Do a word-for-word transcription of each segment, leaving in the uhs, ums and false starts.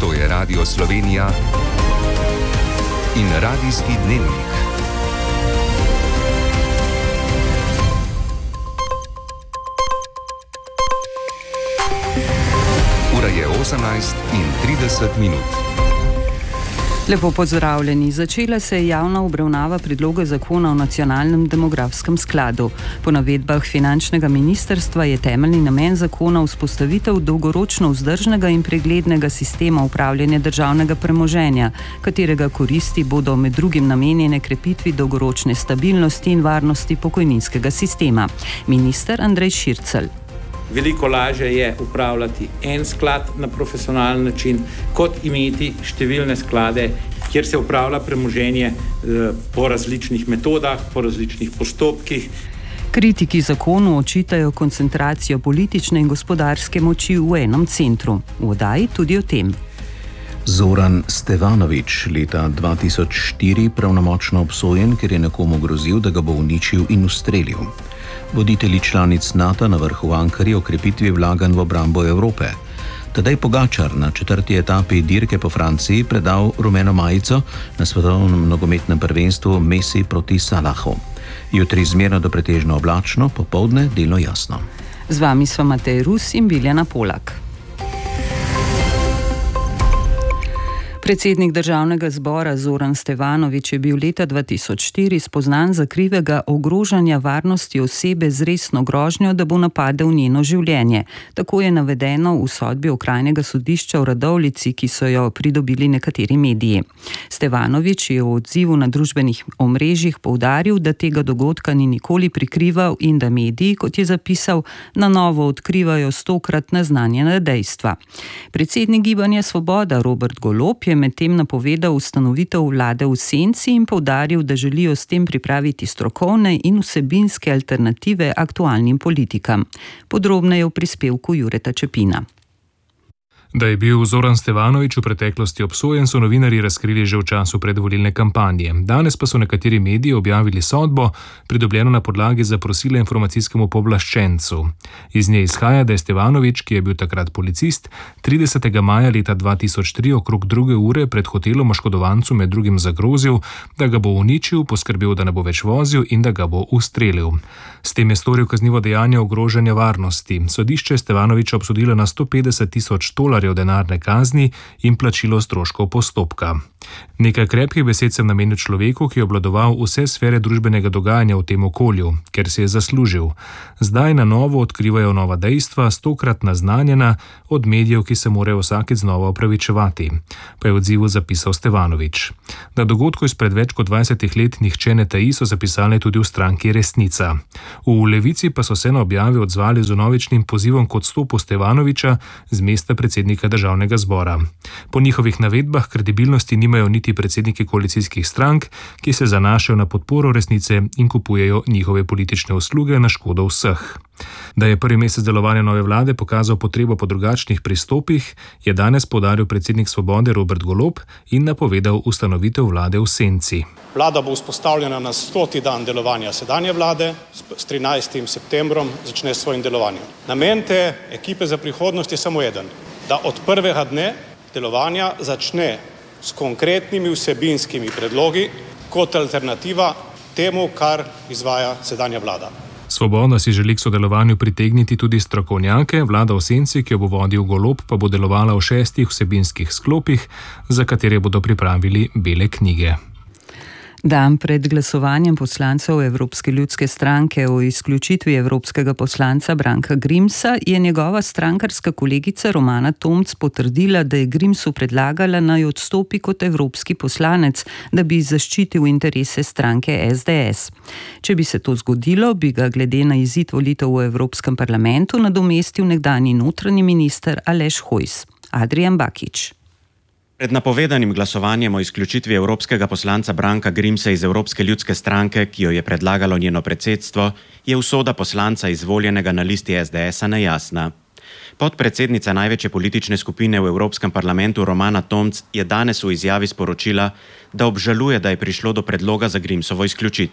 To je Radio Slovenija in Radijski dnevnik. Ura je osemnajst in trideset minut. Lepo pozdravljeni. Začela se je javna obravnava predloga zakona o nacionalnem demografskem skladu. Po navedbah finančnega ministrstva je temeljni namen zakona vzpostavitev dolgoročno vzdržnega in preglednega sistema upravljanja državnega premoženja, katerega koristi bodo med drugim namenjene krepitvi dolgoročne stabilnosti in varnosti pokojninskega sistema. Minister Andrej Šircelj. Veliko lažje je upravljati en sklad na profesionalen način, kot imeti številne sklade, kjer se upravlja premoženje po različnih metodah, po različnih postopkih. Kritiki zakonu očitajo koncentracijo politične in gospodarske moči v enem centru. V oddaji tudi o tem. Zoran Stevanović, leta dva tisoč štiri pravnomočno obsojen, ker je nekomu grozil, da ga bo uničil in ustrelil. Voditelji članic NATO na vrhu v Ankari o krepitvi vlaganj v obrambo Evrope. Tadej Pogačar na četrti etapi dirke po Franciji predal rumeno majico na svetovnem nogometnem prvenstvu Messi proti Salahu. Jutri zmerno do pretežno oblačno, popoldne delno jasno. Z vami sva Matej Rus in Biljana Polak. Predsednik državnega zbora Zoran Stevanović je bil leta dva tisoč štiri spoznan za krivega ogrožanja varnosti osebe z resno grožnjo, da bo napadel njeno življenje. Tako je navedeno v sodbi Okrajnega sodišča v Radovljici, ki so jo pridobili nekateri mediji. Stevanović je v odzivu na družbenih omrežjih poudaril, da tega dogodka ni nikoli prikrival in da mediji, kot je zapisal, na novo odkrivajo stokrat naznanjena dejstva. Predsednik Gibanja Svoboda Robert Golob je medtem napovedal ustanovitev vlade v senci in poudaril, da želijo s tem pripraviti strokovne in vsebinske alternative aktualnim politikam. Podrobneje v prispevku Jureta Čepina. Da je bil Zoran Stevanović v preteklosti obsojen, so novinarji razkrili že v času predvolilne kampanje. Danes pa so nekateri mediji objavili sodbo, pridobljeno na podlagi zaprosila informacijskemu pooblaščencu. Iz nje izhaja, da je Stevanović, ki je bil takrat policist, tridesetega maja leta dva tisoč tri okrog druge ure pred hotelom oškodovancu med drugim zagrozil, da ga bo uničil, poskrbel, da ne bo več vozil in da ga bo ustrelil. S tem je storil kaznivo dejanje ogrožanja varnosti. Sodišče je Stevanovića obsodilo na sto petdeset tisoč tolarjev denarne kazni in plačilo stroškov postopka. Nekaj krepkih besed sem namenil človeku, ki je obvladoval vse sfere družbenega dogajanja v tem okolju, ker si je zaslužil. Zdaj na novo odkrivajo nova dejstva, stokrat naznanjena od medijev, ki se morajo vsakič znova opravičevati, pa je v odzivu zapisal Stevanović. Da dogodku izpred več kot dvajsetih let nihče ne taji, so zapisali tudi v stranki Resnica. V Levici pa so se na objave odzvali z vnovičnim pozivom k odstopu Stevanovića z mesta predsednika državnega zbora. Po njihovih navedbah kredibilnosti nimajo niti predsedniki koalicijskih strank, ki se zanašajo na podporo resnice in kupujejo njihove politične usluge na škodo vseh. Da je prvi mesec delovanja nove vlade pokazal potrebo po drugačnih pristopih, je danes poudaril predsednik Svobode Robert Golob in napovedal ustanovitev vlade v senci. Vlada bo vzpostavljena na stoti dan delovanja sedanje vlade, s trinajstim septembrom začne s svojim delovanjem. Namen te ekipe za prihodnost je samo eden, da od prvega dne delovanja začne s konkretnimi vsebinskimi predlogi kot alternativa temu, kar izvaja sedanja vlada. Svoboda si želi k sodelovanju pritegniti tudi strokovnjake, vlada v senci, ki jo bo vodil Golob, pa bo delovala v šestih vsebinskih sklopih, za katere bodo pripravili bele knjige. Dan pred glasovanjem poslancev Evropske ljudske stranke o izključitvi evropskega poslanca Branka Grimsa je njegova strankarska kolegica Romana Tomc potrdila, da je Grimsu predlagala, naj odstopi kot evropski poslanec, da bi zaščitil interese stranke es de es. Če bi se to zgodilo, bi ga glede na izid volitev v Evropskem parlamentu nadomestil nekdanji notranji minister Aleš Hojs. Adrijan Bakić. Pred napovedanim glasovanjem o izključitvi evropskega poslanca Branka Grimsa iz Evropske ljudske stranke, ki jo je predlagalo njeno predsedstvo, je usoda poslanca izvoljenega na listi es de esa nejasna. Podpredsednica največje politične skupine v Evropskem parlamentu Romana Tomc je danes v izjavi sporočila, da obžaluje, da je prišlo do predloga za Grimsovo izključitev.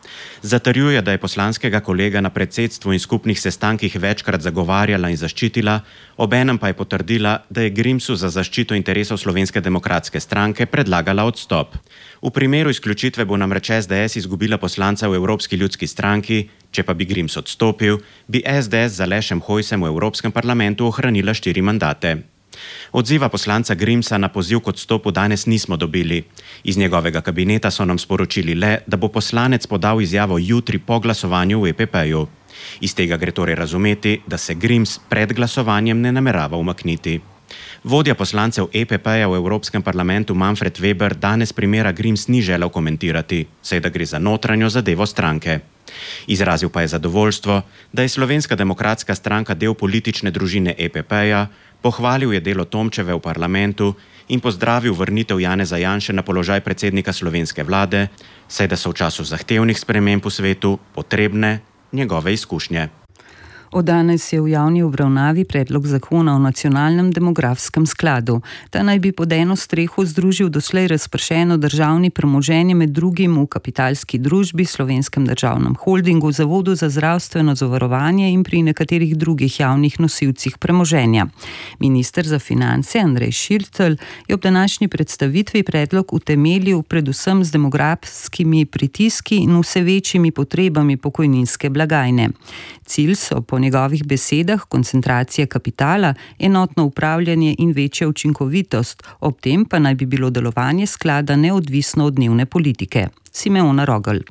Zatrjuje, da je poslanskega kolega na predsedstvu in skupnih sestankih večkrat zagovarjala in zaščitila, obenem pa je potrdila, da je Grimsu za zaščito interesov Slovenske demokratske stranke predlagala odstop. V primeru izključitve bo namreč S D S izgubila poslanca v Evropski ljudski stranki, če pa bi Grims odstopil, bi S D S z Alešem Hojsem v Evropskem parlamentu ohranila štiri mandate. Odziva poslanca Grimsa na poziv k odstopu danes nismo dobili. Iz njegovega kabineta so nam sporočili le, da bo poslanec podal izjavo jutri po glasovanju v E P P-ju. Iz tega gre torej razumeti, da se Grims pred glasovanjem ne namerava umakniti. Vodja poslancev E P P-ja v Evropskem parlamentu Manfred Weber danes primera Grims ni želel komentirati, saj da gre za notranjo zadevo stranke. Izrazil pa je zadovoljstvo, da je Slovenska demokratska stranka del politične družine E P P-ja, pohvalil je delo Tomčeve v parlamentu in pozdravil vrnitev Janeza Janše na položaj predsednika slovenske vlade, saj da so v času zahtevnih sprememb v svetu potrebne njegove izkušnje. Od danes je v javni obravnavi predlog zakona o nacionalnem demografskem skladu. Ta naj bi pod eno streho združil doslej razpršeno državni premoženje med drugim v kapitalski družbi, Slovenskem državnem holdingu, Zavodu za zdravstveno zavarovanje in pri nekaterih drugih javnih nosilcih premoženja. Minister za finance Andrej Šircelj je ob današnji predstavitvi predlog utemeljil predvsem z demografskimi pritiski in vse večjimi potrebami pokojninske blagajne. Cilj so po njegovih besedah koncentracija kapitala, enotno upravljanje in večja učinkovitost, ob tem pa naj bi bilo delovanje sklada neodvisno od dnevne politike. Simeona Rogel.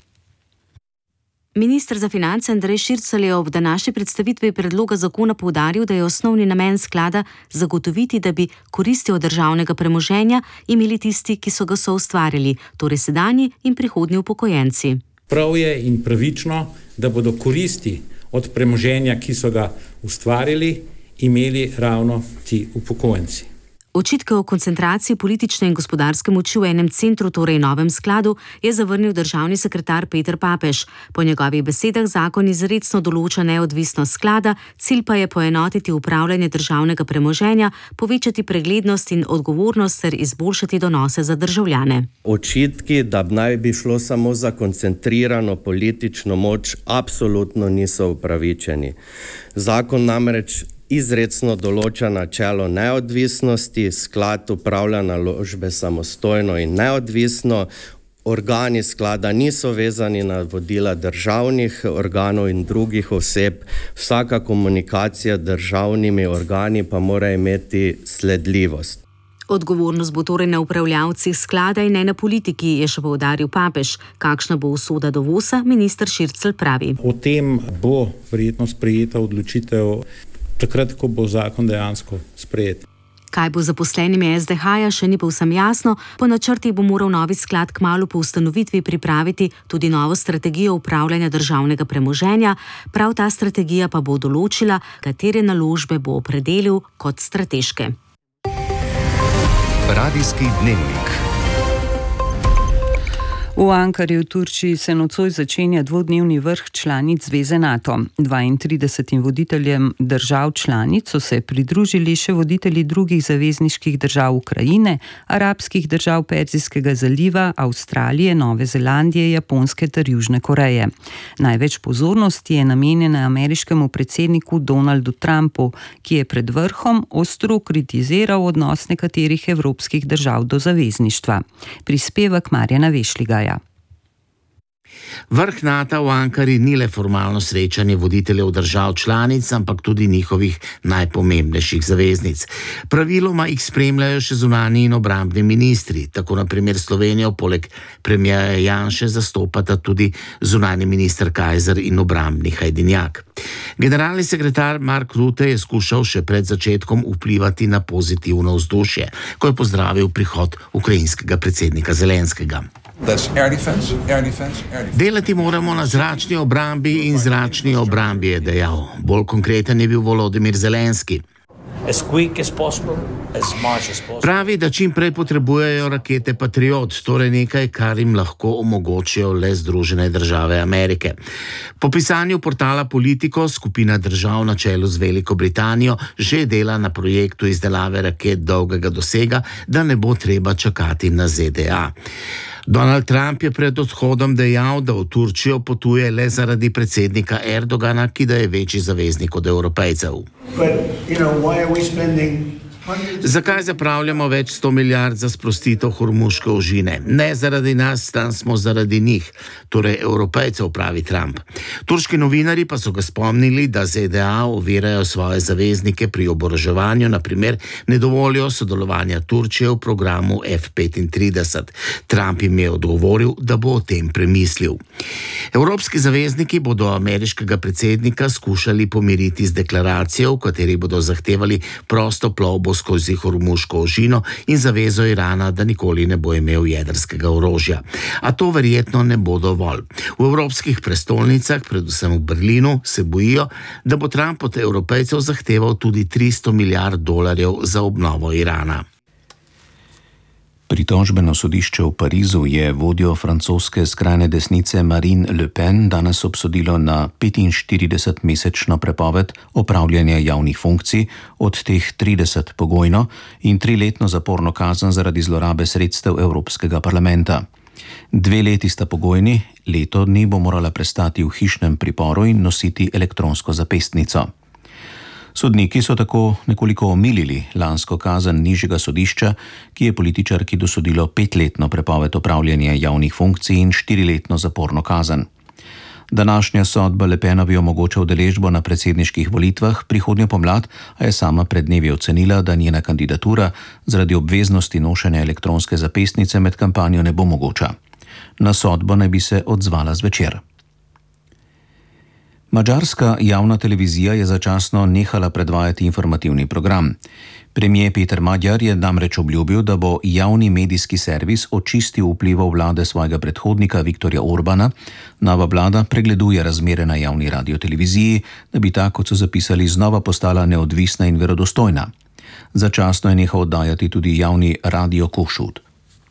Minister za finance Andrej Šircelj je ob današnji predstavitvi predloga zakona poudaril, da je osnovni namen sklada zagotoviti, da bi koristi od državnega premoženja imeli tisti, ki so ga soustvarili, torej sedanji in prihodnji upokojenci. Prav je in pravično, da bodo koristi od premoženja, ki so ga ustvarili, imeli ravno ti upokojenci. Očitke o koncentraciji politične in gospodarske moči v enem centru, torej novem skladu, je zavrnil državni sekretar Peter Papež. Po njegovih besedah zakon izrecno določa neodvisnost sklada, cilj pa je poenotiti upravljanje državnega premoženja, povečati preglednost in odgovornost ter izboljšati donose za državljane. Očitki, da naj bi šlo samo za koncentrirano politično moč, absolutno niso upravičeni. Zakon namreč izrecno določa načelo neodvisnosti, sklad upravlja naložbe samostojno in neodvisno, organi sklada niso vezani na vodila državnih organov in drugih oseb, vsaka komunikacija z državnimi organi pa mora imeti sledljivost. Odgovornost bo torej na upravljavcih sklada in ne na politiki, je še poudaril Papež. Kakšna bo usoda dovosa, minister Šircelj pravi. O tem bo verjetno sprejeta odločitev takrat, ko bo zakon dejansko sprejet. Kaj bo zaposlenimi S D H-ja, še ni povsem jasno. Po načrtih bo moral novi sklad kmalu po ustanovitvi pripraviti tudi novo strategijo upravljanja državnega premoženja. Prav ta strategija pa bo določila, katere naložbe bo opredelil kot strateške. Radijski dnevnik. V Ankari v Turčiji se nocoj začenja dvodnevni vrh članic Zveze NATO. dvaintridesetim voditeljem držav članic so se pridružili še voditelji drugih zavezniških držav Ukrajine, arabskih držav Perzijskega zaliva, Avstralije, Nove Zelandije, Japonske ter Južne Koreje. Največ pozornosti je namenjena ameriškemu predsedniku Donaldu Trumpu, ki je pred vrhom ostro kritiziral odnos nekaterih evropskih držav do zavezništva. Prispevek Marjana Vešligaja. Vrh NATO v Ankari ni le formalno srečanje voditeljev držav članic, ampak tudi njihovih najpomembnejših zaveznic. Praviloma jih spremljajo še zunanji in obrambni ministri. Tako na primer Slovenijo poleg premierja Janše zastopata tudi zunanji minister Kajzer in obrambni Hajdinjak. Generalni sekretar Mark Rutte je skušal še pred začetkom vplivati na pozitivno vzdušje, ko je pozdravil prihod ukrajinskega predsednika Zelenskega. Air defense, air defense, air defense. Delati moramo na zračni obrambi in zračni obrambi, je dejal. Bolj konkreten je bil Volodymyr Zelenski. As quick as possible, as much as possible. Pravi, da čim prej potrebujejo rakete Patriot, torej nekaj, kar jim lahko omogočijo le Združene države Amerike. Po pisanju portala Politico skupina držav na čelu z Veliko Britanijo že dela na projektu izdelave raket dolgega dosega, da ne bo treba čakati na Z D A. Donald Trump je pred odhodom dejal, da v Turčijo potuje le zaradi predsednika Erdogana, ki da je večji zaveznik od Evropejcev. But, you know, why are we spending... Zakaj zapravljamo več sto milijard za sprostitev hormuške ožine? Ne zaradi nas, tam smo zaradi njih, torej Evropejcev, pravi Trump. Turški novinari pa so ga spomnili, da Z D A ovirajo svoje zaveznike pri oboroževanju, naprimer ne dovolijo sodelovanja Turčije v programu F petintrideset. Trump jim je odgovoril, da bo o tem premislil. Evropski zavezniki bodo ameriškega predsednika skušali pomiriti z deklaracijo, v kateri bodo zahtevali prosto plovbo skozi hormuško ožino in zavezo Irana, da nikoli ne bo imel jedrskega orožja. A to verjetno ne bo dovolj. V evropskih prestolnicah, predvsem v Berlinu, se bojijo, da bo Trump od Evropejcev zahteval tudi tristo milijard dolarjev za obnovo Irana. Pritožbeno sodišče v Parizu je vodjo francoske skrajne desnice Marine Le Pen danes obsodilo na petinštiridesetmesečno prepoved opravljanja javnih funkcij, od teh trideset pogojno in triletno zaporno kazen zaradi zlorabe sredstev Evropskega parlamenta. Dve leti sta pogojni, leto dni bo morala prestati v hišnem priporu in nositi elektronsko zapestnico. Sodniki so tako nekoliko omilili lansko kazen nižjega sodišča, ki je političarki dosodilo petletno prepoved opravljanja javnih funkcij in štiriletno zaporno kazen. Današnja sodba Le Penovi omogoča udeležbo na predsedniških volitvah prihodnjo pomlad, a je sama pred dnevi ocenila, da njena kandidatura zaradi obveznosti nošenja elektronske zapestnice med kampanjo ne bo mogoča. Na sodbo naj bi se odzvala zvečer. Madžarska javna televizija je začasno nehala predvajati informativni program. Premijer Peter Magyar je namreč obljubil, da bo javni medijski servis očistil vplivov vlade svojega predhodnika Viktorja Orbana. Nova vlada pregleduje razmere na javni radioteleviziji, da bi ta, kot so zapisali, znova postala neodvisna in verodostojna. Začasno je nehal oddajati tudi javni radio Kossuth.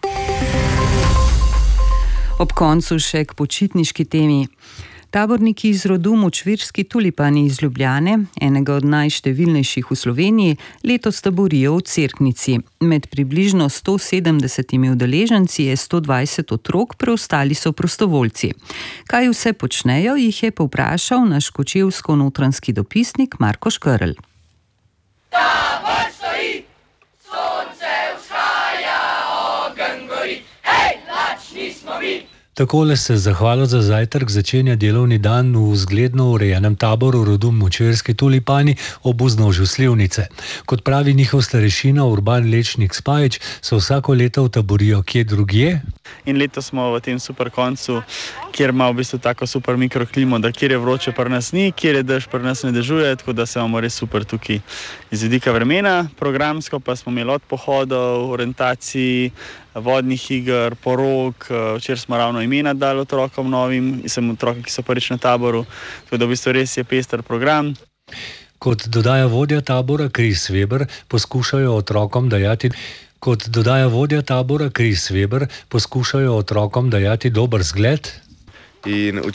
Ob koncu še k počitniški temi. Taborniki iz rodu Močvirski tulipani iz Ljubljane, enega od najštevilnejših v Sloveniji, letos taborijo v Cerknici. Med približno sto sedemdesetimi udeleženci je sto dvajset otrok, preostali so prostovoljci. Kaj vse počnejo, jih je povprašal naš kočevsko-notranski dopisnik Marko Škrl. Tabor stoji, sonce vzhaja, ogenj gori, hej, lačni smo mi! Takole se zahvalo za zajtrk začenja delovni dan v zgledno urejenem taboru rodu Močvirski tulipani ob vznožju Slivnice. Kot pravi njihov starešina Urban Lečnik Spajič, so vsako leto taborijo kje drugje. In letos smo v tem super koncu, kjer ima v bistvu tako super mikroklimo, da kjer je vroče, pri nas ni, kjer je dež, pri nas ne dežuje, tako da se imamo res super tukaj iz vidika vremena. Programsko pa smo imeli od pohodov, orientacij, vodnih iger, porok, včeraj smo ravno imena dali otrokom novim, sem otrokom, ki so prvič na taboru, tako da v bistvu res je pester program. Kot dodaja vodja tabora Chris Weber, poskušajo otrokom dajati Kot dodaja vodja tabora Chris Weber, poskušajo otrokom dajati dober zgled. In